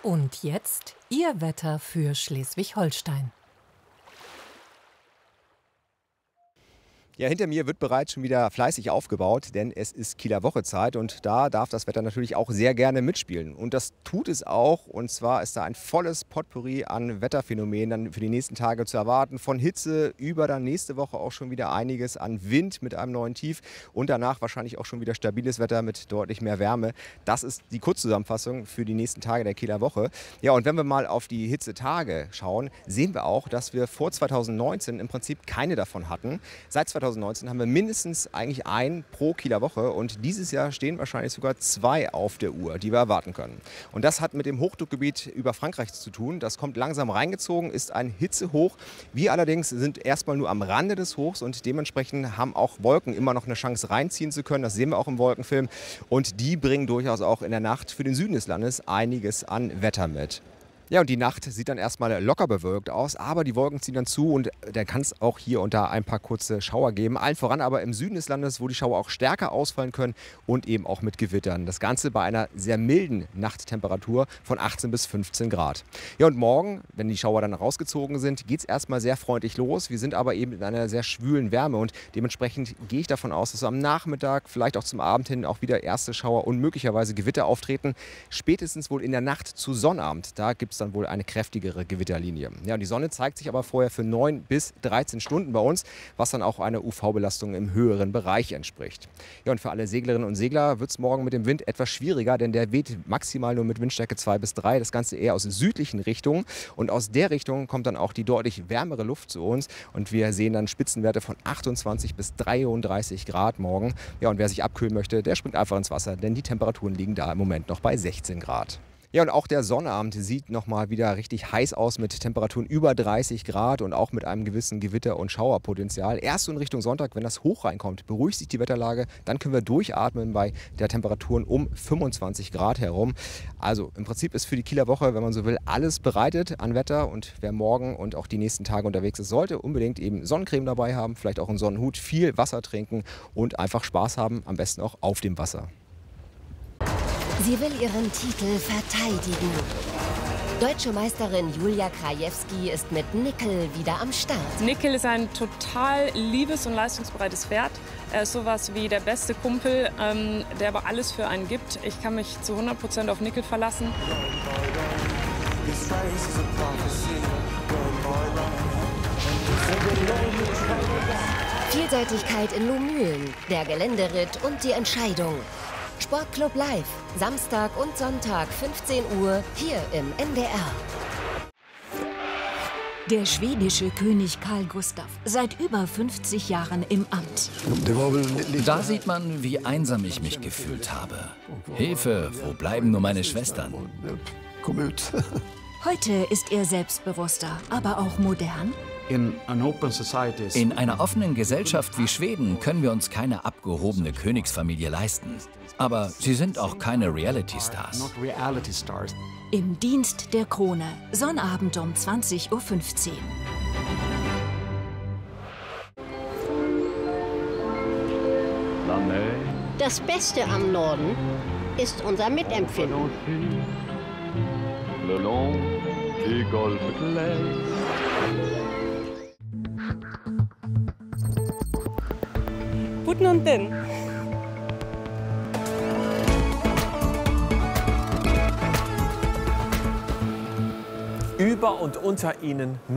Und jetzt Ihr Wetter für Schleswig-Holstein. Ja, hinter mir wird bereits schon wieder fleißig aufgebaut, denn es ist Kieler Woche-Zeit und da darf das Wetter natürlich auch sehr gerne mitspielen. Und das tut es auch, und zwar ist da ein volles Potpourri an Wetterphänomenen dann für die nächsten Tage zu erwarten. Von Hitze über dann nächste Woche auch schon wieder einiges an Wind mit einem neuen Tief und danach wahrscheinlich auch schon wieder stabiles Wetter mit deutlich mehr Wärme. Das ist die Kurzzusammenfassung für die nächsten Tage der Kieler Woche. Ja, und wenn wir mal auf die Hitzetage schauen, sehen wir auch, dass wir vor 2019 im Prinzip keine davon hatten. Seit 2019 haben wir mindestens eigentlich einen pro Kieler Woche und dieses Jahr stehen wahrscheinlich sogar 2 auf der Uhr, die wir erwarten können. Und das hat mit dem Hochdruckgebiet über Frankreich zu tun. Das kommt langsam reingezogen, ist ein Hitzehoch. Wir allerdings sind erstmal nur am Rande des Hochs und dementsprechend haben auch Wolken immer noch eine Chance reinziehen zu können. Das sehen wir auch im Wolkenfilm und die bringen durchaus auch in der Nacht für den Süden des Landes einiges an Wetter mit. Ja, und die Nacht sieht dann erstmal locker bewölkt aus, aber die Wolken ziehen dann zu und da kann es auch hier und da ein paar kurze Schauer geben. Allen voran aber im Süden des Landes, wo die Schauer auch stärker ausfallen können und eben auch mit Gewittern. Das Ganze bei einer sehr milden Nachttemperatur von 18 bis 15 Grad. Ja, und morgen, wenn die Schauer dann rausgezogen sind, geht es erstmal sehr freundlich los. Wir sind aber eben in einer sehr schwülen Wärme und dementsprechend gehe ich davon aus, dass so am Nachmittag, vielleicht auch zum Abend hin auch wieder erste Schauer und möglicherweise Gewitter auftreten. Spätestens wohl in der Nacht zu Sonnabend, da gibt es dann wohl eine kräftigere Gewitterlinie. Ja, und die Sonne zeigt sich aber vorher für 9 bis 13 Stunden bei uns, was dann auch einer UV-Belastung im höheren Bereich entspricht. Ja, und für alle Seglerinnen und Segler wird es morgen mit dem Wind etwas schwieriger, denn der weht maximal nur mit Windstärke 2 bis 3, das Ganze eher aus südlichen Richtungen und aus der Richtung kommt dann auch die deutlich wärmere Luft zu uns und wir sehen dann Spitzenwerte von 28 bis 33 Grad morgen. Ja, und wer sich abkühlen möchte, der springt einfach ins Wasser, denn die Temperaturen liegen da im Moment noch bei 16 Grad. Ja, und auch der Sonnabend sieht nochmal wieder richtig heiß aus mit Temperaturen über 30 Grad und auch mit einem gewissen Gewitter- und Schauerpotenzial. Erst so in Richtung Sonntag, wenn das hoch reinkommt, beruhigt sich die Wetterlage, dann können wir durchatmen bei der Temperaturen um 25 Grad herum. Also im Prinzip ist für die Kieler Woche, wenn man so will, alles bereitet an Wetter und wer morgen und auch die nächsten Tage unterwegs ist, sollte unbedingt eben Sonnencreme dabei haben, vielleicht auch einen Sonnenhut, viel Wasser trinken und einfach Spaß haben, am besten auch auf dem Wasser. Sie will ihren Titel verteidigen. Deutsche Meisterin Julia Krajewski ist mit Nickel wieder am Start. Nickel ist ein total liebes und leistungsbereites Pferd. Er ist sowas wie der beste Kumpel, der aber alles für einen gibt. Ich kann mich zu 100% auf Nickel verlassen. Vielseitigkeit in Lumülen, der Geländeritt und die Entscheidung. Sportclub Live, Samstag und Sonntag 15 Uhr hier im NDR. Der schwedische König Carl Gustaf, seit über 50 Jahren im Amt. Da sieht man, wie einsam ich mich gefühlt habe. Hilfe, wo bleiben nur meine Schwestern? Heute ist er selbstbewusster, aber auch modern. In einer offenen Gesellschaft wie Schweden können wir uns keine abgehobene Königsfamilie leisten. Aber sie sind auch keine Reality-Stars. Im Dienst der Krone, Sonnabend um 20:15 Uhr. Das Beste am Norden ist unser Mitempfinden. Guten und den. Über und unter ihnen